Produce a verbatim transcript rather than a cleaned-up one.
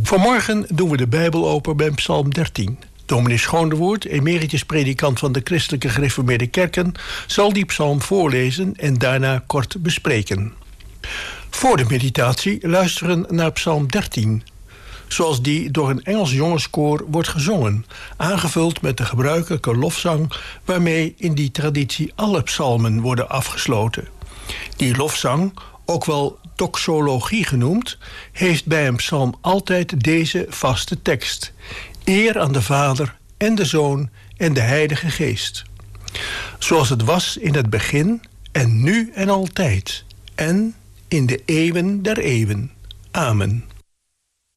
Vanmorgen doen we de Bijbel open bij Psalm dertien. Dominee Schoondewoord, emeritus predikant van de Christelijke Gereformeerde Kerken, zal die psalm voorlezen en daarna kort bespreken. Voor de meditatie luisteren naar Psalm dertien, zoals die door een Engels jongenskoor wordt gezongen, aangevuld met de gebruikelijke lofzang waarmee in die traditie alle psalmen worden afgesloten. Die lofzang, ook wel doxologie genoemd, heeft bij een psalm altijd deze vaste tekst: eer aan de Vader en de Zoon en de Heilige Geest. Zoals het was in het begin en nu en altijd en in de eeuwen der eeuwen. Amen.